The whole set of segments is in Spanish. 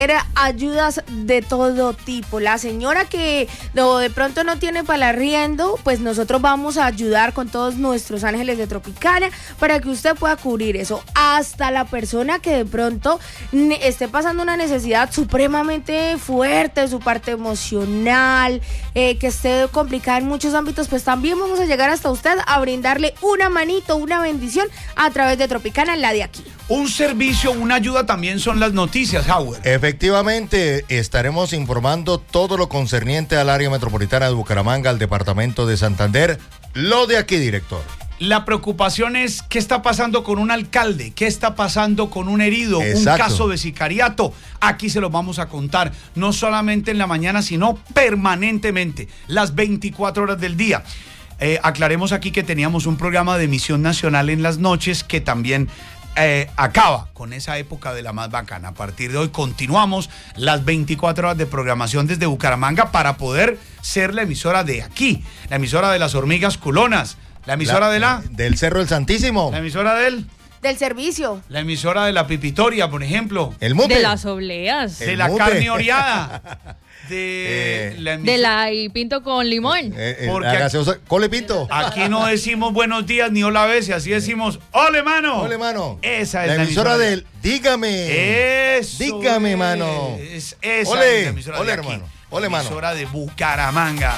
ayudas de todo tipo. La señora que de pronto no tiene para el arriendo, pues nosotros vamos a ayudar con todos nuestros ángeles de Tropicana para que usted pueda cubrir eso. Hasta la persona que de pronto esté pasando una necesidad supremamente fuerte, su parte emocional, que esté complicada en muchos ámbitos, pues también vamos a llegar hasta usted a brindarle una manito, una bendición a través de Tropicana, la de aquí. Un servicio, una ayuda también son las noticias, Howard. Efectivamente, estaremos informando todo lo concerniente al área metropolitana de Bucaramanga, al departamento de Santander. Lo de aquí, director. La preocupación es qué está pasando con un alcalde, qué está pasando con un herido, Exacto. Un caso de sicariato. Aquí se los vamos a contar, no solamente en la mañana, sino permanentemente, las 24 horas del día. Aclaremos aquí que teníamos un programa de emisión nacional en las noches que también acaba con esa época de la más bacana. A partir de hoy continuamos las 24 horas de programación desde Bucaramanga para poder ser la emisora de aquí, la emisora de las hormigas culonas, la emisora del Cerro del Santísimo, la emisora del servicio, la emisora de la Pipitoria, por ejemplo, el mute, de las obleas, de la carne oreada, de la y pinto con limón. Porque la gaseosa, cole pinto. Aquí no decimos buenos días ni hola veces, así decimos ole mano. Ole mano. Esa es la emisora del dígame. Eso. Dígame, mano. Esa ole, es la emisora ole, de aquí, hermano. Ole, mano. La emisora de Bucaramanga.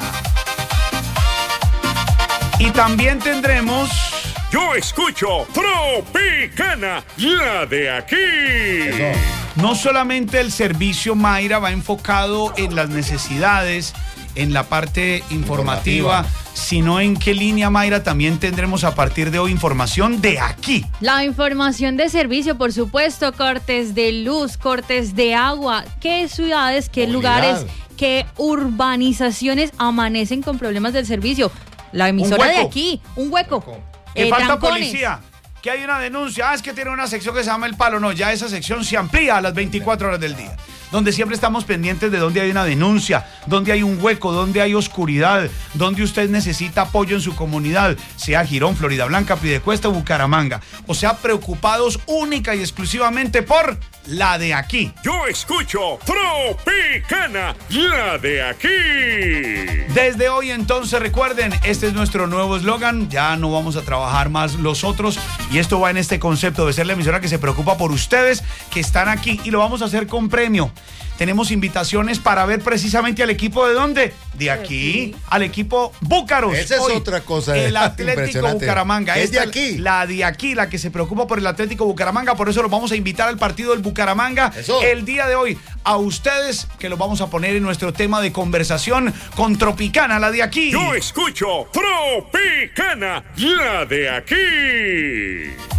Y también tendremos... Yo escucho Tropicana, la de aquí. Eso. No solamente el servicio Mayra va enfocado en las necesidades, en la parte informativa, sino en qué línea, Mayra, también tendremos a partir de hoy información de aquí. La información de servicio, por supuesto, cortes de luz, cortes de agua, qué ciudades, qué lugares, qué urbanizaciones amanecen con problemas del servicio. La emisora de aquí, un hueco. Que falta trancones. policía, que hay una denuncia, es que tiene una sección que se llama El Palo. No, ya esa sección se amplía a las 24 horas del día, donde siempre estamos pendientes de dónde hay una denuncia, dónde hay un hueco, dónde hay oscuridad, dónde usted necesita apoyo en su comunidad, sea Girón, Florida Blanca, Piedecuesta o Bucaramanga, o sea, preocupados única y exclusivamente por la de aquí. Yo escucho Tropicana, la de aquí. Desde hoy, entonces, recuerden, este es nuestro nuevo eslogan, ya no vamos a trabajar más los otros, y esto va en este concepto de ser la emisora que se preocupa por ustedes que están aquí, y lo vamos a hacer con premio. Tenemos invitaciones para ver precisamente al equipo de ¿dónde? De aquí, al equipo Búcaros. Esa es hoy, otra cosa. El Atlético Bucaramanga. Es de aquí. La de aquí, la que se preocupa por el Atlético Bucaramanga. Por eso los vamos a invitar al partido del Bucaramanga. Eso. El día de hoy. A ustedes, que los vamos a poner en nuestro tema de conversación con Tropicana, la de aquí. Yo escucho Tropicana, la de aquí.